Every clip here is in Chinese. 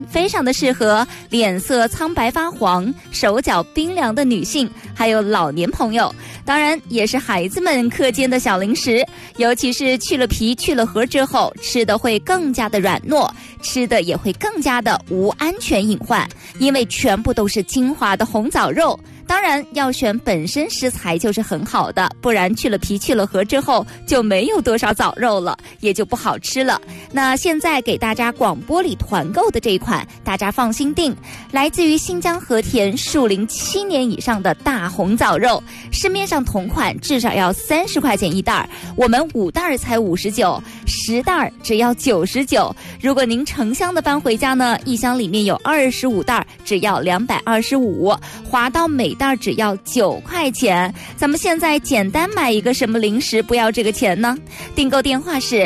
非常的适合脸色苍白发黄、手脚冰凉的女性，还有老年朋友，当然也是孩子们课间的小零食，尤其是去了皮去了核之后，吃的会更加的软糯，吃的也会更加的无安全隐患，因为全部都是精华的红枣肉。当然要选本身食材就是很好的，不然去了皮去了核之后就没有多少枣肉了，也就不好吃了。那现在给大家广播里团购的这一款，大家放心订，来自于新疆和田树龄7年以上的大红枣肉，市面上同款至少要30块钱一袋，我们5袋才59，10袋只要99。如果您成箱的搬回家呢，一箱里面有25袋，只要225，划到每袋只要9块钱。咱们现在简单买一个什么零食不要这个钱呢？订购电话是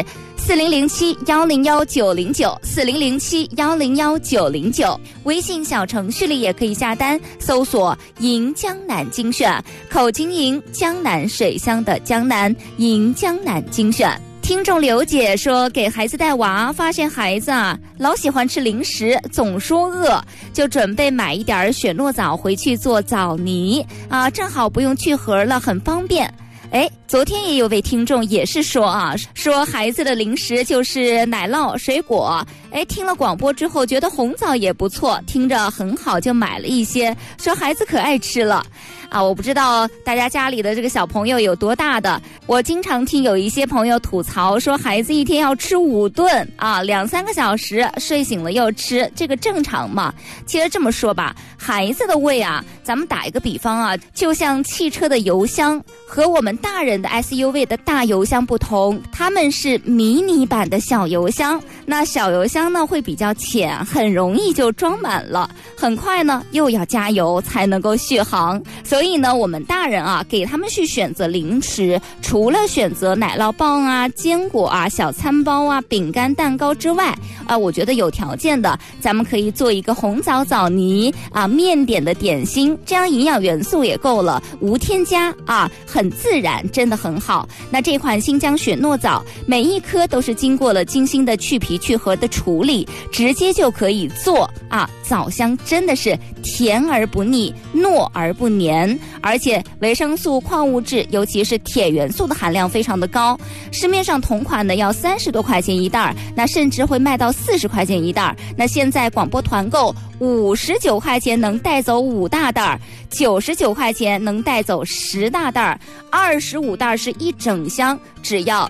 4007-101-909，4007-101-909，微信小程序里也可以下单，搜索迎江南精选，口经营江南水乡的江南，迎江南精选。听众刘姐说，给孩子带娃，发现孩子老喜欢吃零食，总说饿，就准备买一点雪诺枣回去做枣泥正好不用去核了，很方便。昨天也有位听众也是说说孩子的零食就是奶酪、水果。听了广播之后觉得红枣也不错，听着很好，就买了一些，说孩子可爱吃了。我不知道大家家里的这个小朋友有多大的，我经常听有一些朋友吐槽说孩子一天要吃5顿2-3个小时，睡醒了又吃，这个正常吗？其实这么说吧，孩子的胃咱们打一个比方就像汽车的油箱和我们大人的 SUV 的大油箱不同，它们是迷你版的小油箱。那小油箱呢会比较浅，很容易就装满了，很快呢又要加油才能够续航。所以呢我们大人给他们去选择零食，除了选择奶酪棒坚果小餐包饼干蛋糕之外我觉得有条件的咱们可以做一个红枣枣泥面点的点心，这样营养元素也够了，无添加很自然，真的很好。那这款新疆雪诺枣，每一颗都是经过了精心的去皮去核的处理，直接就可以做枣香真的是甜而不腻，糯而不黏，而且维生素、矿物质尤其是铁元素的含量非常的高。市面上同款的要30多块钱一袋，那甚至会卖到40块钱一袋。那现在广播团购59块钱能带走5大袋，99块钱能带走10大袋，25袋是一整箱，只要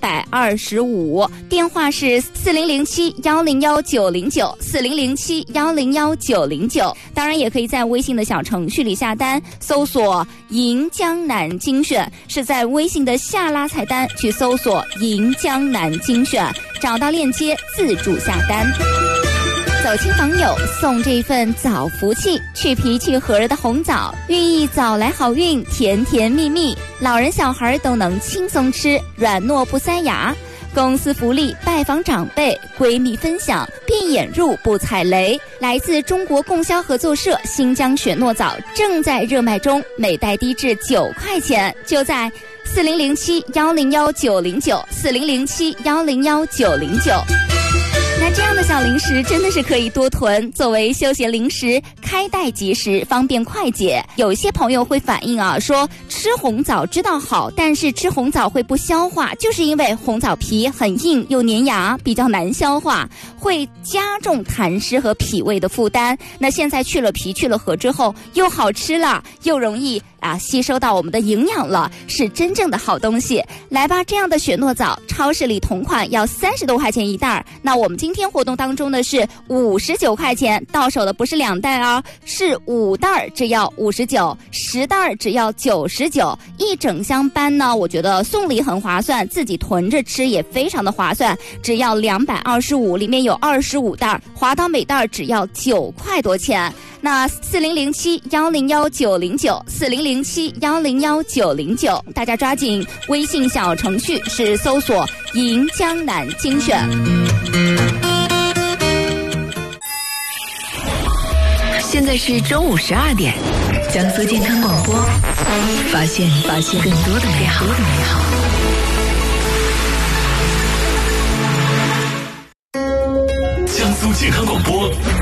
225。电话是4007-101-909，4007-101-909。当然也可以在微信的小程序里下单，搜索迎江南精选，是在微信的下拉菜单去搜索迎江南精选，找到链接自助下单。走亲访友送这份枣福气，去皮去核的红枣，寓意早来好运，甜甜蜜蜜，老人小孩都能轻松吃，软糯不塞牙。公司福利，拜访长辈，闺蜜分享，便眼入不踩雷。来自中国供销合作社新疆雪诺枣正在热卖中，每袋低至9块钱，就在4007-101-909，4007-101-909。那这样的小零食真的是可以多囤，作为休闲零食，开袋即食，方便快捷。有些朋友会反映说吃红枣知道好，但是吃红枣会不消化，就是因为红枣皮很硬又粘牙，比较难消化，会加重痰湿和脾胃的负担。那现在去了皮去了核之后，又好吃了，又容易吸收到我们的营养了，是真正的好东西。来吧，这样的雪诺枣，超市里同款要30多块钱一袋，那我们今天活动当中的是59块钱，到手的不是2袋是5袋，只要59，10袋只要99，一整箱搬呢，我觉得送礼很划算，自己囤着吃也非常的划算，只要225，里面有25袋，划到每袋只要9块多钱。那4007-101-909，4007-101-909，大家抓紧，微信小程序是搜索迎江南精选。 现在是中午12点，江苏健康广播，发现更多的美好。 江苏苏健康广播。